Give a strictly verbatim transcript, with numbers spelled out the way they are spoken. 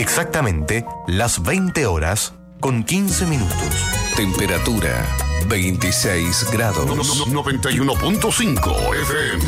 Exactamente las veinte horas con quince minutos. Temperatura veintiséis grados. noventa y uno punto cinco F M.